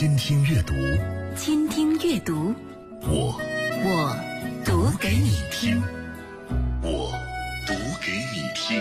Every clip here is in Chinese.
倾听阅读， 倾听阅读， 我读给你听， 我读给你听。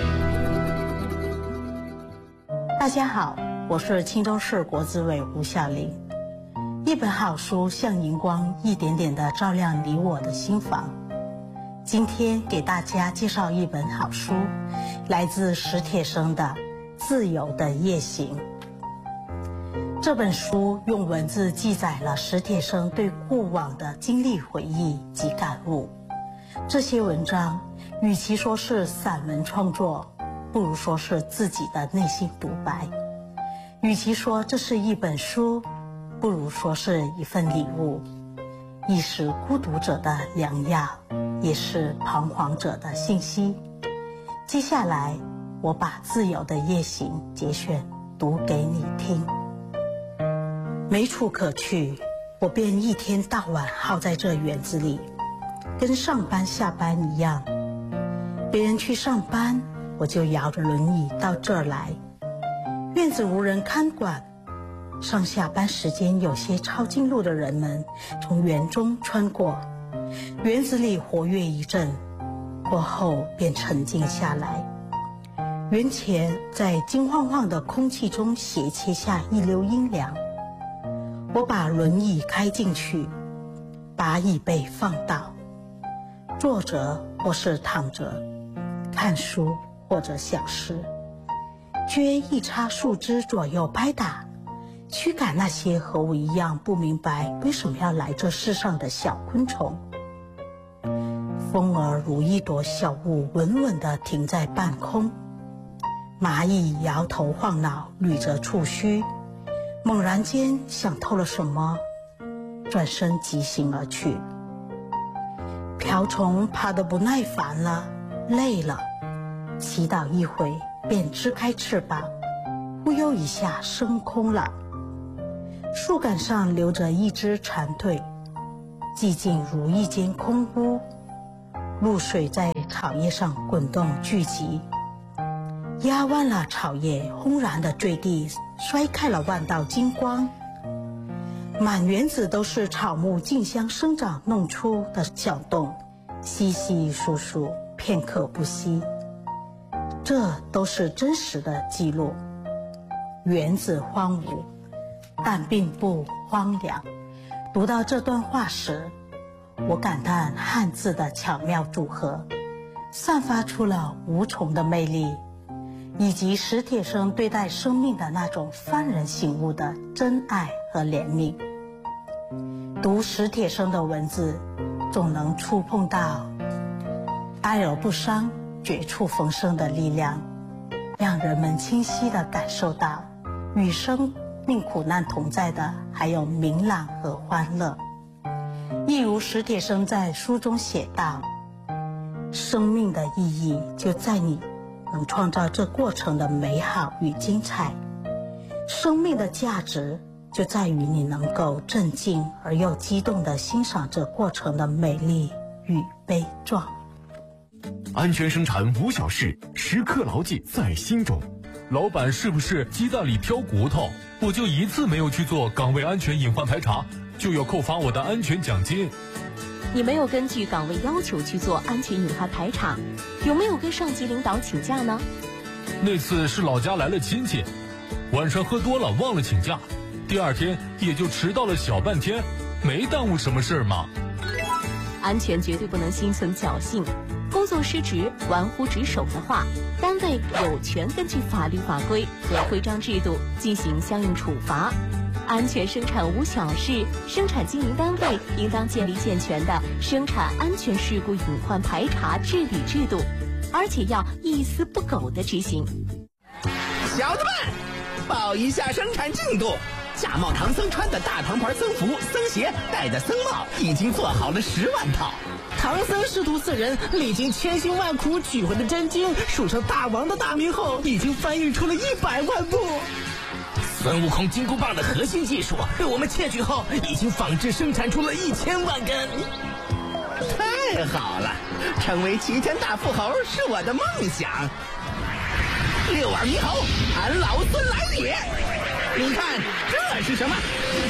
大家好，我是青州市国资委吴小玲。一本好书像荧光，一点点地照亮你我的心房。今天给大家介绍一本好书，来自史铁生的《自由的夜行》。这本书用文字记载了史铁生对过往的经历回忆及感悟。这些文章与其说是散文创作，不如说是自己的内心独白。与其说这是一本书，不如说是一份礼物，亦是孤独者的良药，也是彷徨者的信息。接下来我把《自由的夜行》节选读给你听。没处可去，我便一天到晚耗在这园子里，跟上班下班一样。别人去上班，我就摇着轮椅到这儿来。院子无人看管，上下班时间有些抄近路的人们从园中穿过，园子里活跃一阵，过后便沉静下来。园前在金晃晃的空气中斜切下一溜阴凉。我把轮椅开进去，把椅背放倒，坐着或是躺着，看书或者想诗，撅一插树枝左右拍打，驱赶那些和我一样不明白为什么要来这世上的小昆虫。风儿如一朵小雾，稳稳地停在半空。蚂蚁摇头晃脑，捋着触须，猛然间想透了什么，转身疾行而去。瓢虫爬得不耐烦了，累了，祈祷一回，便支开翅膀，忽悠一下升空了。树干上留着一只蝉蜕，寂静如一间空屋，露水在草叶上滚动聚集，压弯了草叶，轰然地坠地，摔开了万道金光。满园子都是草木竞相生长弄出的小洞，稀稀疏疏，片刻不息。这都是真实的记录。园子荒芜，但并不荒凉。读到这段话时，我感叹汉字的巧妙组合，散发出了无穷的魅力，以及史铁生对待生命的那种幡然醒悟的真爱和怜悯。读史铁生的文字，总能触碰到哀而不伤，绝处逢生的力量，让人们清晰地感受到与生命苦难同在的还有明朗和欢乐。一如史铁生在书中写道，生命的意义就在你能创造这过程的美好与精彩，生命的价值就在于你能够镇静而又激动地欣赏这过程的美丽与悲壮。 安全生产无小事，时刻牢记在心中。 老板是不是鸡蛋里挑骨头？我就一次没有去做岗位安全隐患排查，就要扣发我的安全奖金。 你没有根据岗位要求去做安全隐患排查，有没有跟上级领导请假呢？ 那次是老家来了亲戚，晚上喝多了忘了请假，第二天也就迟到了小半天，没耽误什么事儿嘛。 安全绝对不能心存侥幸，工作失职、玩忽职守的话，单位有权根据法律法规和规章制度进行相应处罚。安全生产无小事，生产经营单位应当建立健全的生产安全事故隐患排查治理制度，而且要一丝不苟地执行。 小子们，报一下生产进度。假冒唐僧穿的大唐牌僧服、僧鞋，戴的僧帽已经做好了10万套。唐僧师徒4人历经千辛万苦取回的真经，数上大王的大名后，已经翻译出了100万部。孙悟空金箍棒的核心技术被我们窃取后，已经仿制生产出了1000万根。太好了，成为齐天大富豪是我的梦想。6耳猕猴，俺老孙来也！你看这是什么？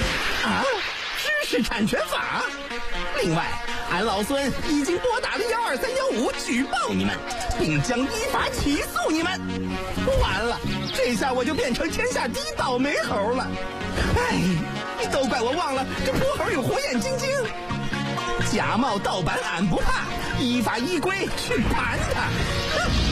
啊，知识产权法。另外，俺老孙已经拨打了12315举报你们，并将依法起诉你们。完了，这下我就变成天下第一倒霉猴了。哎，都怪我忘了这泼猴有火眼金睛。假冒盗版俺不怕，依法依规去盘他。